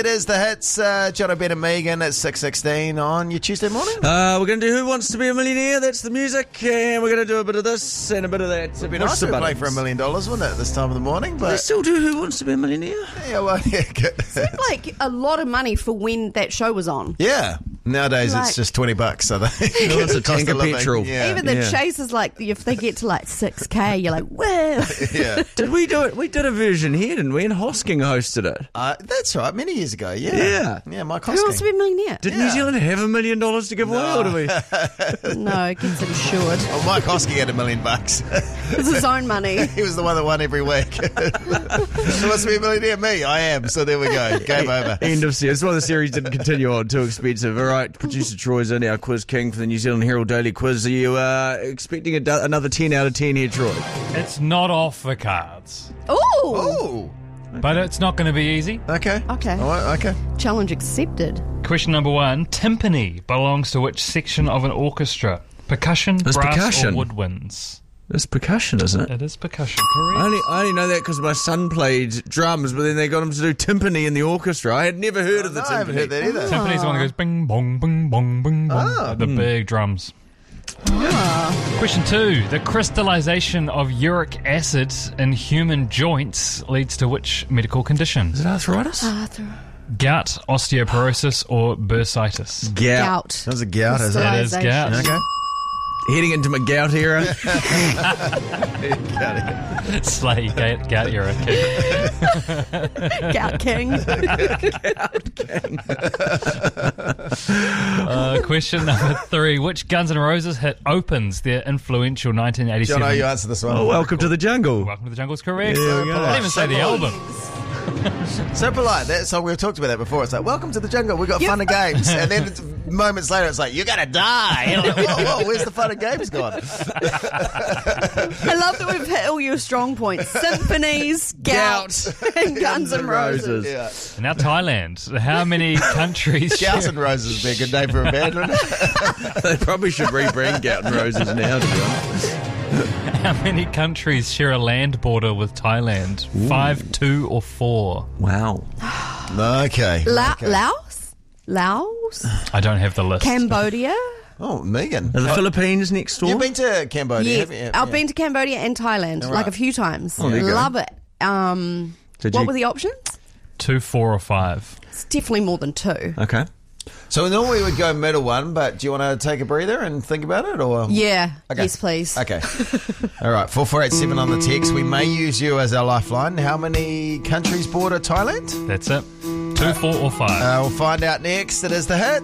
It is the hits, John Ben and Megan at 6:16 on your Tuesday morning. We're going to do Who Wants to Be a Millionaire? That's the music. And we're going to do a bit of this and a bit of that. It'd be nice to play for $1 million, wouldn't it, at this time of the morning? But they still do Who Wants to Be a Millionaire? Yeah, well, yeah. Seemed like a lot of money for when that show was on. Yeah. Nowadays it's just $20, so it's a tank of petrol. Yeah. Even the chasers, like, if they get to like 6K, you're like, whoa. Yeah. Did we do it? We did a version here, didn't we? And Hosking hosted it. That's right, many years ago, yeah. Yeah, Mike Hosking. Who wants to be a millionaire? Did New Zealand have $1 million to give away, or do we? No, it gets insured. Well, Mike Hosking had $1 million. It's his own money. He was the one that won every week. Who wants to be a millionaire? Me, I am. So there we go. Game over. End of series. That's why the series didn't continue on. Too expensive. All right, producer Troy's in, our quiz king for the New Zealand Herald Daily Quiz. Are you expecting another 10 out of 10 here, Troy? It's not off the cards, Oh. but it's not going to be easy. Okay. Okay. All right, okay. Challenge accepted. Question number 1. Timpani belongs to which section of an orchestra? Percussion, It's brass, percussion. or woodwinds? It's percussion, isn't it? It is percussion, correct. I only know that because my son played drums, but then they got him to do timpani in the orchestra. I had never heard of the No, timpani. I haven't heard that either. Timpani's the one that goes bing, bong, bing, bong, bing, bong. The big drums. Question 2. The crystallization of uric acid in human joints leads to which medical condition? Is it arthritis? Gout, osteoporosis, or bursitis? Gout. That was a gout, is it? It is gout. Okay. Heading into my gout era. Slay, gout era. Gout king. Question number 3. Which Guns N' Roses hit opens their influential 1987? John, you answer this one. Oh, welcome to the jungle. Welcome to the Jungle is correct. There we go. I didn't even say the album. So polite. So we talked about that before. It's like, welcome to the jungle. We got fun and games. And then moments later, it's like, you're going to die. And I'm like, whoa, where's the fun and games gone? I love that we've hit all your strong points. Symphonies, gout, and Guns N' Roses. Yeah. And now Thailand. How many countries Gout share, and Roses would be a good name for a band, wouldn't it? They probably should rebrand Gout and Roses now, to be honest. how many countries share a land border with Thailand? 5, 2, or 4? Wow. Okay. Laos? Laos? I don't have the list. Cambodia? Oh, Megan. Are the Philippines next door? You've been to Cambodia, Yeah, haven't you? I've been to Cambodia and Thailand All like right. a few times. there you go. Love it. Did What you- were the options? 2, 4, or 5? It's definitely more than 2. Okay. So normally we would go middle one, but do you want to take a breather and think about it? Or Yeah. Okay. Yes, please. Okay. All right. 4487 on the text. We may use you as our lifeline. How many countries border Thailand? That's it. 2, 4, or 5? We'll find out next. It is the hit.